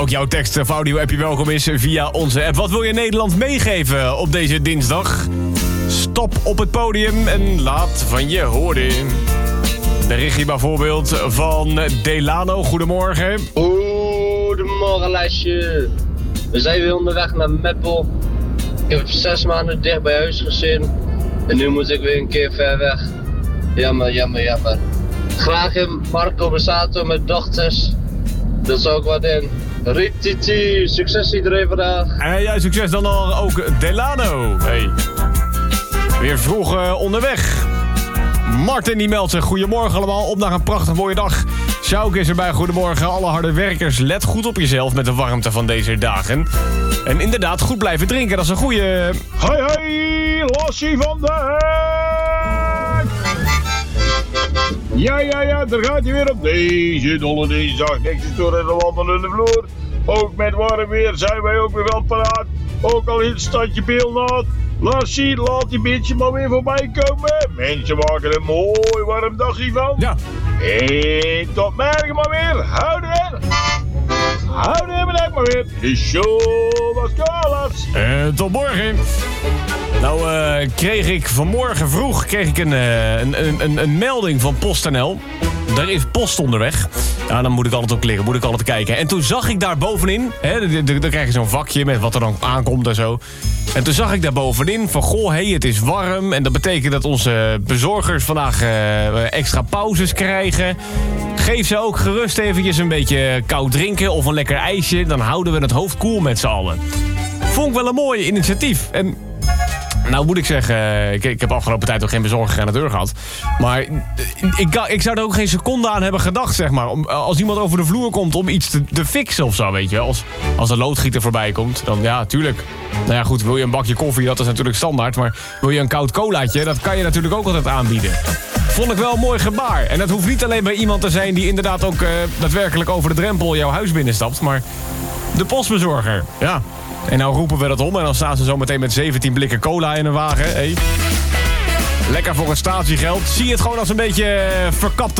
ook jouw tekst of audio-appje welkom is via onze app. Wat wil je Nederland meegeven op deze dinsdag? Stop op het podium en laat van je horen. Berichtje bijvoorbeeld van Delano. Goedemorgen. Goedemorgen, lijstje. We zijn weer onderweg naar Meppel. Ik heb 6 maanden dicht bij huis gezin. En nu moet ik weer een keer ver weg. Jammer. Graag in Marco Borsato met dochters. Dat is ook wat in. Rititi, succes iedereen vandaag. En ja, succes dan ook Delano. Hey. Weer vroeg onderweg. Martin die meldt zich. Goedemorgen allemaal, op naar een prachtig mooie dag. Sjouk is erbij, goedemorgen. Alle harde werkers, let goed op jezelf met de warmte van deze dagen. En inderdaad, goed blijven drinken, dat is een goeie... Hoi, Lassie van de Hek! Ja, daar gaat hij weer op deze dolle dinsdag. Niks is door de wandelende vloer. Ook met warm weer zijn wij ook weer wel paraat. Ook al in het stadje Beelnaat. Lassie, laat die beetje maar weer voorbij komen. Mensen maken er een mooi warm dagje van. Ja. En tot morgen maar weer. Houden bedankt maar weer. De show was Carlos. Tot morgen. Nou, kreeg ik vanmorgen vroeg een melding van PostNL. Er is post onderweg. Ja, dan moet ik altijd op klikken, moet ik altijd kijken. En toen zag ik daar bovenin, dan krijg je zo'n vakje met wat er dan aankomt en zo. En toen zag ik daar bovenin van, goh, het is warm. En dat betekent dat onze bezorgers vandaag extra pauzes krijgen. Geef ze ook gerust eventjes een beetje koud drinken of een lekker ijsje. Dan houden we het hoofd koel met z'n allen. Vond ik wel een mooi initiatief. En nou moet ik zeggen, ik heb afgelopen tijd ook geen bezorger aan de deur gehad. Maar ik zou er ook geen seconde aan hebben gedacht, zeg maar. Als iemand over de vloer komt om iets te fixen of zo, weet je. Als een loodgieter voorbij komt, dan ja, tuurlijk. Nou ja, goed, wil je een bakje koffie, dat is natuurlijk standaard. Maar wil je een koud colaatje, dat kan je natuurlijk ook altijd aanbieden. Vond ik wel een mooi gebaar. En dat hoeft niet alleen bij iemand te zijn die inderdaad ook daadwerkelijk over de drempel jouw huis binnenstapt. Maar de postbezorger, ja. En nou roepen we dat om en dan staan ze zo meteen met 17 blikken cola in een wagen. Hey. Lekker voor het statiegeld. Zie je het gewoon als een beetje verkapte